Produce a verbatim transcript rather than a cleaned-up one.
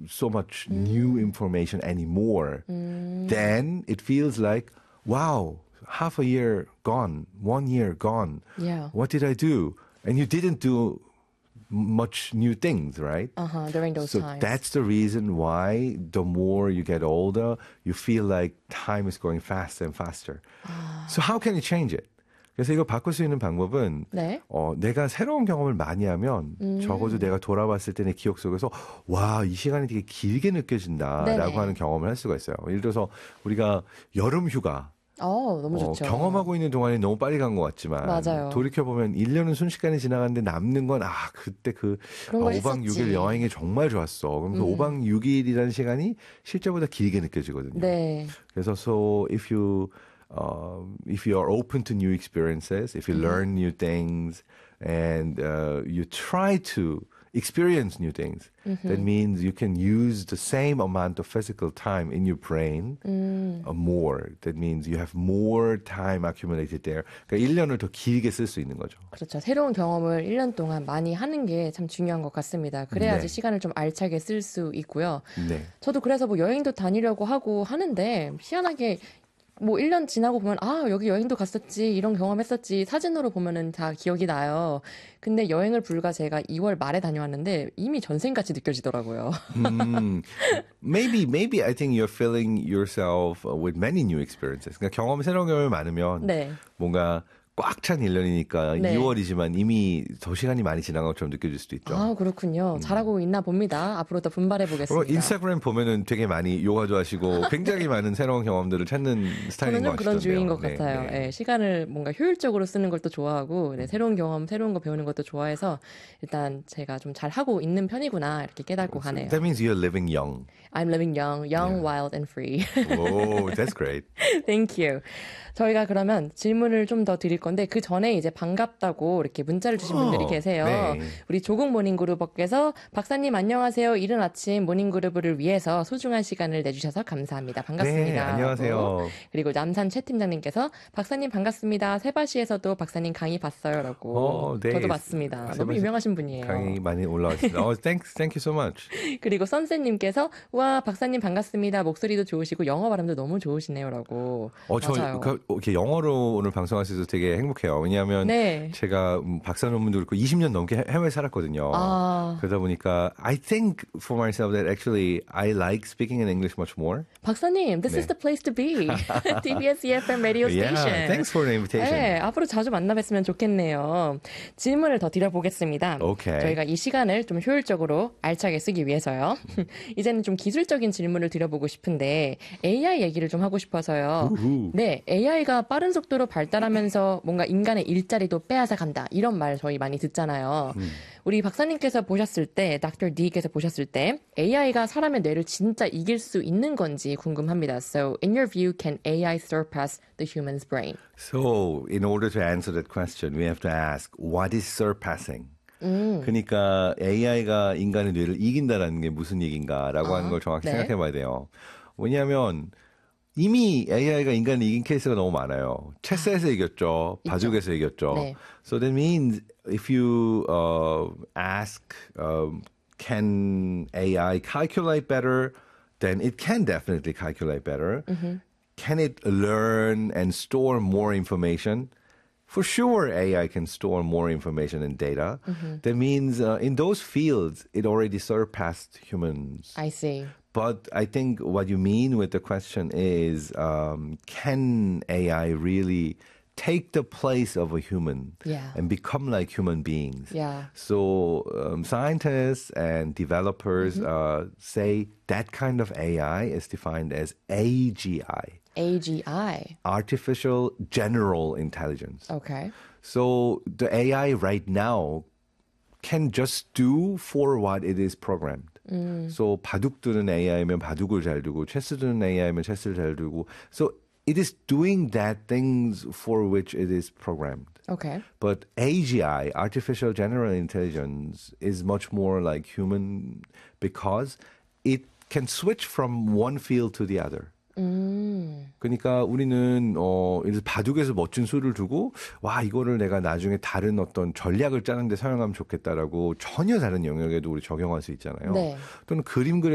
so much 음. new information anymore, 음. then it feels like, wow, half a year gone, one year gone. Yeah. What did I do? And you didn't do much new things, right? Uh-huh, during those so times. that's the reason why the more you get older, you feel like time is going faster and faster. 아. So how can you change it? 그래서 이거 바꿀 수 있는 방법은 네. 어, 내가 새로운 경험을 많이 하면 음. 적어도 내가 돌아봤을 때 내 기억 속에서 와, 이 시간이 되게 길게 느껴진다라고 네네. 하는 경험을 할 수가 있어요. 예를 들어서 우리가 여름 휴가 어, 너무 어, 좋죠. 경험하고 있는 동안이 너무 빨리 간 것 같지만 맞아요. 돌이켜보면 일 년은 순식간에 지나갔는데 남는 건 아 그때 그 아, 걸 오 박 했었지. 육 일 여행이 정말 좋았어. 그럼 그 음. 오 박 육 일이라는 시간이 실제보다 길게 느껴지거든요. 네. 그래서 so if you um, if you are open to new experiences, if you 음. learn new things and uh, you try to experience new things, 음흠. that means you can use the same amount of physical time in your brain 음. uh, more. That means you have more time accumulated there. 그러니까 일 년을 더 길게 쓸 수 있는 거죠. 그렇죠. 새로운 경험을 일 년 동안 많이 하는 게 참 중요한 것 같습니다. 그래야지 네. 시간을 좀 알차게 쓸 수 있고요. 네. 저도 그래서 뭐 여행도 다니려고 하고 하는데 희한하게 뭐 일 년 지나고 보면 아 여기 여행도 갔었지 이런 경험했었지 사진으로 보면은 다 기억이 나요. 근데 여행을 불과 제가 이월 말에 다녀왔는데 이미 전생같이 느껴지더라고요. mm, maybe, maybe I think you're filling yourself with many new experiences. 그러니까 경험, 새로운 경험이 많으면 네. 뭔가 꽉 찬 일 년이니까 네. 이월이지만 이미 더 시간이 많이 지난 것처럼 느껴질 수도 있죠. 아 그렇군요. 잘하고 있나 봅니다. 앞으로 더 분발해 보겠습니다. 인스타그램 보면은 되게 많이 요가도 하시고 굉장히 많은 새로운 경험들을 찾는 스타일인 저는 것 좀 그런 같던데요. 주의인 것 네, 같아요. 네. 네, 시간을 뭔가 효율적으로 쓰는 걸 또 좋아하고 네, 새로운 경험, 새로운 거 배우는 것도 좋아해서 일단 제가 좀 잘하고 있는 편이구나 이렇게 깨닫고 가네요. That means you're living young. I'm living young, young, Yeah. wild and free. Oh, that's great. Thank you. 저희가 그러면 질문을 좀 더 드릴 건데 그 전에 이제 반갑다고 이렇게 문자를 주신 분들이 어, 계세요. 네. 우리 조국 모닝그룹께서 박사님 안녕하세요. 이른 아침 모닝그룹을 위해서 소중한 시간을 내주셔서 감사합니다. 반갑습니다. 네, 안녕하세요. 라고. 그리고 남산 최 팀장님께서 박사님 반갑습니다. 세바시에서도 박사님 강의 봤어요라고. 어, 네. 저도 봤습니다. 너무 세바시 유명하신 분이에요. 강의 많이 올라왔습니다. Oh, thanks, thank you so much. 그리고 선생님께서 와 박사님 반갑습니다. 목소리도 좋으시고 영어 발음도 너무 좋으시네요라고. 어, 저 맞아요. 그, 이렇게 영어로 오늘 방송할 수 있어서 되게 행복해요. 왜냐하면 네. 제가 음, 박사 논문도 그렇고 이십 년 넘게 해- 해외에 살았거든요. 아. 그러다 보니까 I think for myself that actually I like speaking in English much more. 박사님, this 네. is the place to be. 티비에스 이에프엠 radio station. Yeah, thanks for the invitation. 네, 앞으로 자주 만나 뵀으면 좋겠네요. 질문을 더 드려보겠습니다. 오케이. 저희가 이 시간을 좀 효율적으로 알차게 쓰기 위해서요. 이제는 좀 기술적인 질문을 드려보고 싶은데 에이아이 얘기를 좀 하고 싶어서요. 우후. 네, 에이아이가 빠른 속도로 발달하면서 뭔가 인간의 일자리도 빼앗아 간다. 이런 말 저희 많이 듣잖아요. 음. 우리 박사님께서 보셨을 때, 닥터 D께서 보셨을 때 에이아이가 사람의 뇌를 진짜 이길 수 있는 건지 궁금합니다. So, in your view, can 에이아이 surpass the human's brain? So, in order to answer that question, we have to ask, what is surpassing? 음. 그러니까 에이아이가 인간의 뇌를 이긴다라는 게 무슨 얘기인가라고 아, 하는 걸 정확히 네. 생각해 봐야 돼요. 왜냐하면 이미 에이아이가 인간을 이긴 케이스가 너무 많아요. 체스에서 이겼죠. 있죠. 바둑에서 이겼죠. 네. So that means if you uh, ask, um, can 에이아이 calculate better? Then it can definitely calculate better. Mm-hmm. Can it learn and store more information? For sure, A I can store more information and data. Mm-hmm. That means uh, in those fields, it already surpassed humans. I see. But I think what you mean with the question is, um, can A I really take the place of a human Yeah. and become like human beings? Yeah. So um, scientists and developers uh, say that kind of A I is defined as A G I. A G I. Artificial General Intelligence. Okay. So the A I right now can just do for what it is programmed. So 바둑 두는 에이아이면 바둑을 잘 두고 체스 두는 에이아이면 체스를 잘 두고. So it is doing that things for which it is programmed. Okay. But A G I, Artificial General Intelligence, is much more like human because it can switch from one field to the other. 음. 그러니까 우리는 어 이제 바둑에서 멋진 수를 두고 와 이거를 내가 나중에 다른 어떤 전략을 짜는데 사용하면 좋겠다라고 전혀 다른 영역에도 우리 적용할 수 있잖아요. 네. 또는 그림 그려